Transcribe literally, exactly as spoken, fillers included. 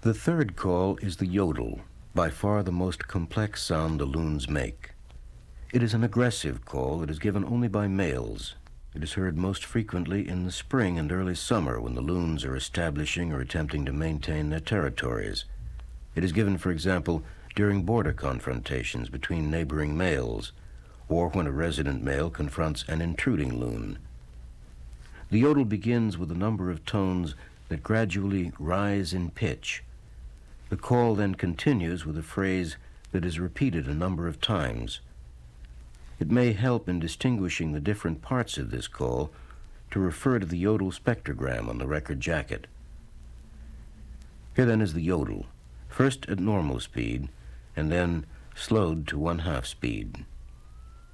The third call is the yodel, by far the most complex sound the loons make. It is an aggressive call that is given only by males. It is heard most frequently in the spring and early summer when the loons are establishing or attempting to maintain their territories. It is given, for example, during border confrontations between neighboring males, or when a resident male confronts an intruding loon. The yodel begins with a number of tones that gradually rise in pitch. The call then continues with a phrase that is repeated a number of times. It may help in distinguishing the different parts of this call to refer to the yodel spectrogram on the record jacket. Here then is the yodel, first at normal speed and then slowed to one-half speed.